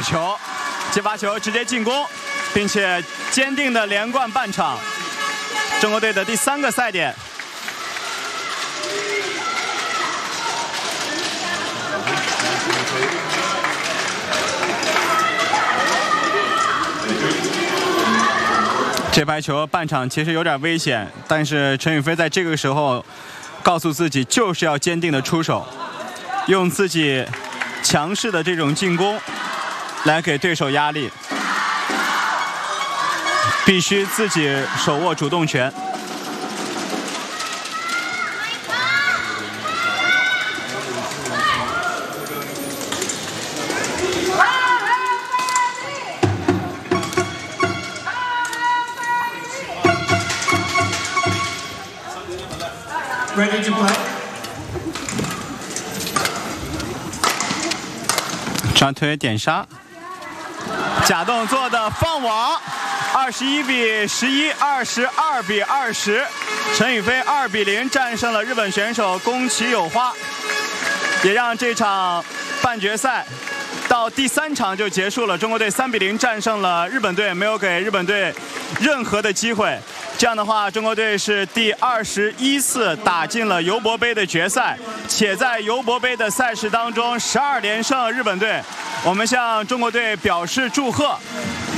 球，接发球直接进攻，并且坚定的连贯半场。中国队的第3个赛点。这拍球半场其实有点危险，但是陈雨菲在这个时候告诉自己就是要坚定的出手，用自己强势的这种进攻来给对手压力，必须自己手握主动权。 Ready to play. 长腿点杀，假动作的放网，21比11 ，22比20，陈雨菲2比0战胜了日本选手宫崎友花，也让这场半决赛到第3场就结束了。中国队3比0战胜了日本队，没有给日本队任何的机会。这样的话，中国队是第21次打进了尤伯杯的决赛，且在尤伯杯的赛事当中12连胜日本队。我们向中国队表示祝贺。